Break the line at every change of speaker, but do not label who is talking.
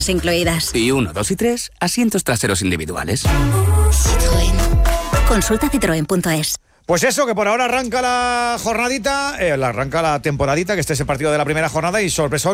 incluidas.
Y 1, 2 y 3, asientos traseros individuales.
Citroën. Consulta citroen.es.
Pues eso, que por ahora arranca la jornadita, arranca la temporadita, que este es el partido de la primera jornada y sorpresón.